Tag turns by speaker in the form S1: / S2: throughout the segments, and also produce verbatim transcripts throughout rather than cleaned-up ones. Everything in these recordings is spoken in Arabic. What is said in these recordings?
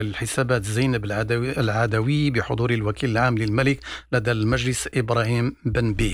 S1: الحسابات زينب العدوي, العدوي بحضور الوكيل العام للملك لدى المجلس إبراهيم بن بيه.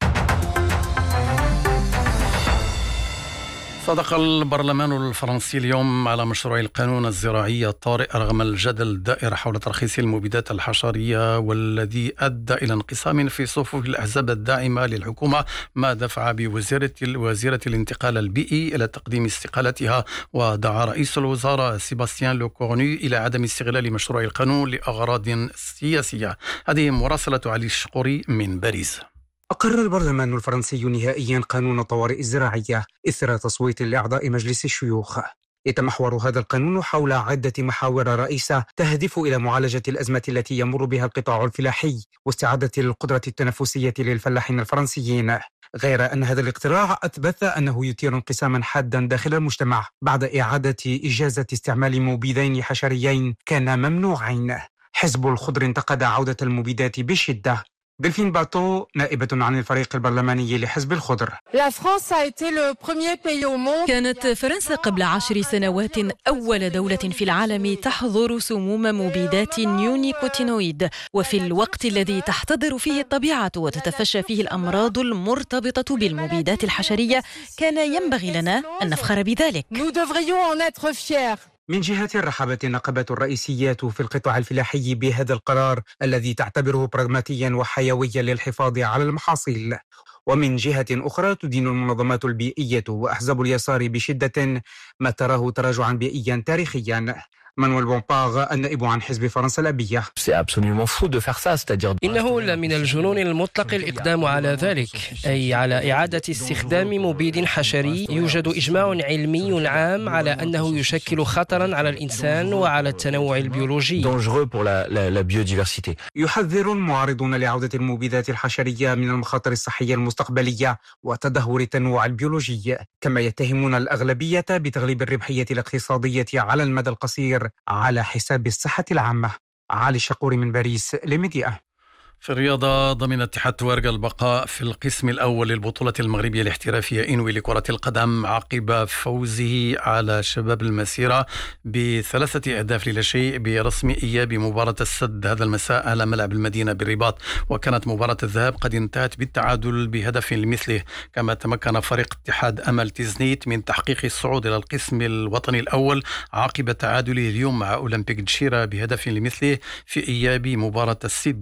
S1: صدق البرلمان الفرنسي اليوم على مشروع القانون الزراعي الطارئ رغم الجدل الدائر حول ترخيص المبيدات الحشرية، والذي أدى إلى انقسام في صفوف الأحزاب الداعمة للحكومة، ما دفع بوزيرة وزيرة الانتقال البيئي إلى تقديم استقالتها. ودعا رئيس الوزراء سيباستيان لوكورنو إلى عدم استغلال مشروع القانون لأغراض سياسية. هذه مراسلة علي الشقوري من باريس.
S2: أقر البرلمان الفرنسي نهائيا قانون الطوارئ الزراعية إثر تصويت لأعضاء مجلس الشيوخ. يتمحور هذا القانون حول عدة محاور رئيسة تهدف إلى معالجة الأزمة التي يمر بها القطاع الفلاحي واستعادة القدرة التنافسية للفلاحين الفرنسيين، غير أن هذا الاقتراع أثبت أنه يثير انقساما حادا داخل المجتمع بعد إعادة إجازة استعمال مبيدين حشريين كان ممنوعين. حزب الخضر انتقد عودة المبيدات بشدة. دلفين باتو نائبة عن الفريق البرلماني لحزب الخضر.
S3: كانت فرنسا قبل عشر سنوات أول دولة في العالم تحظر سموم مبيدات نيونيكوتينويد، وفي الوقت الذي تحتضر فيه الطبيعة وتتفشى فيه الأمراض المرتبطة بالمبيدات الحشرية كان ينبغي لنا أن نفخر بذلك.
S2: من جهة رحبت النقابة الرئيسيات في القطاع الفلاحي بهذا القرار الذي تعتبره براغماتيا وحيويا للحفاظ على المحاصيل، ومن جهة أخرى تدين المنظمات البيئية وأحزاب اليسار بشدة ما تراه تراجعا بيئيا تاريخيا. مانويل بومباغ النائب عن حزب فرنسا الأبية.
S4: إنه من الجنون المطلق الإقدام على ذلك، أي على إعادة استخدام مبيد حشري. يوجد إجماع علمي عام على أنه يشكل خطرا على الإنسان وعلى التنوع البيولوجي.
S2: يحذر المعارضون لعودة المبيدات الحشرية من المخاطر الصحية المستقبلية وتدهور التنوع البيولوجي، كما يتهمون الأغلبية بتغليب الربحية الاقتصادية على المدى القصير على حساب الصحة العامة. علي الشقوري من باريس لميديا.
S1: في الرياضة، ضمن اتحاد توارق البقاء في القسم الأول للبطولة المغربية الاحترافية إنوي لكرة القدم عقب فوزه على شباب المسيرة بثلاثة أهداف للا شيء برسم إياب مباراة السد هذا المساء على ملعب المدينة بالرباط. وكانت مباراة الذهاب قد انتهت بالتعادل بهدف لمثله، كما تمكن فريق اتحاد أمل تيزنيت من تحقيق الصعود إلى القسم الوطني الأول عقب تعادله اليوم مع أولمبيك دشيرة بهدف لمثله في إياب مباراة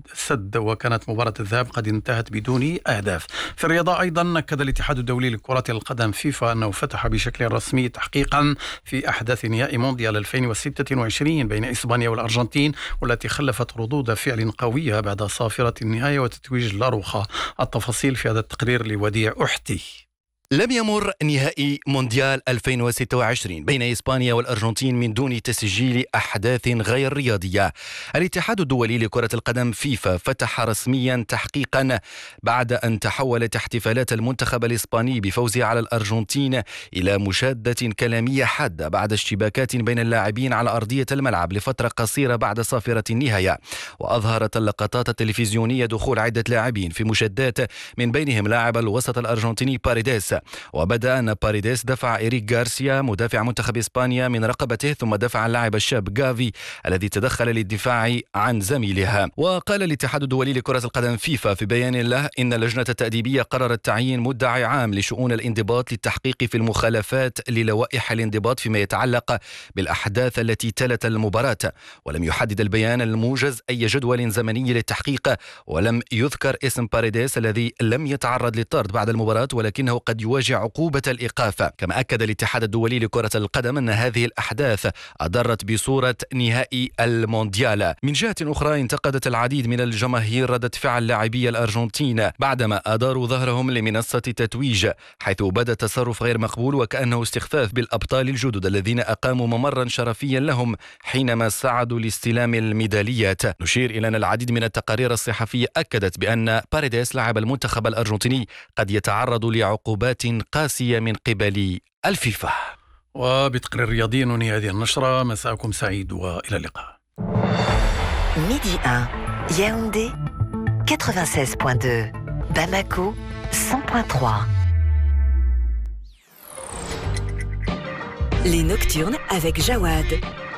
S1: السد، وكانت مباراة الذهاب قد انتهت بدون أهداف. في الرياضة أيضا أكد الاتحاد الدولي لكرة القدم فيفا أنه فتح بشكل رسمي تحقيقا في أحداث نهائي مونديال ألفين وستة وعشرين بين إسبانيا والأرجنتين، والتي خلفت ردود فعل قوية بعد صافرة النهاية وتتويج لاروخا. التفاصيل في هذا التقرير لوديع أحتي.
S5: لم يمر نهائي مونديال ألفين وستة وعشرين بين إسبانيا والأرجنتين من دون تسجيل أحداث غير رياضية. الاتحاد الدولي لكرة القدم فيفا فتح رسميا تحقيقا بعد أن تحولت احتفالات المنتخب الإسباني بفوزه على الأرجنتين إلى مشادة كلامية حادة بعد اشتباكات بين اللاعبين على أرضية الملعب لفترة قصيرة بعد صافرة النهاية. وأظهرت اللقطات التلفزيونية دخول عدة لاعبين في مشادات، من بينهم لاعب الوسط الأرجنتيني باريديس. وبدأ أن باريديس دفع إيريك غارسيا مدافع منتخب إسبانيا من رقبته، ثم دفع اللاعب الشاب جافي الذي تدخل للدفاع عن زميلها. وقال الاتحاد الدولي لكرة القدم فيفا في بيان له إن اللجنة التأديبية قررت تعيين مدعي عام لشؤون الانضباط للتحقيق في المخالفات للوائح الانضباط فيما يتعلق بالأحداث التي تلت المباراة. ولم يحدد البيان الموجز أي جدول زمني للتحقيق، ولم يذكر اسم باريديس الذي لم يتعرض للطرد بعد المباراة ولكنه قد يواجه عقوبة الإيقاف. كما أكد الاتحاد الدولي لكرة القدم أن هذه الأحداث أضرت بصورة نهائي المونديال. من جهة أخرى، انتقدت العديد من الجماهير ردة فعل لاعبي الأرجنتين بعدما أداروا ظهرهم لمنصة تتويج، حيث بدا تصرف غير مقبول وكأنه استخفاف بالأبطال الجدد الذين أقاموا ممرا شرفيا لهم حينما سعدوا لاستلام الميداليات. نشير إلى أن العديد من التقارير الصحفية أكدت بأن باريديس لاعب المنتخب الأرجنتيني قد يتعرض لعقوبات قاسية من قبل الفيفا.
S1: وبتقرير رياضي ننهي هذه النشرة. مساءكم سعيد وإلى اللقاء.
S6: ميدي واحد Yaoundé quatre-vingt-seize virgule deux, Bamako cent virgule trois.
S7: Les Nocturnes avec Jawad.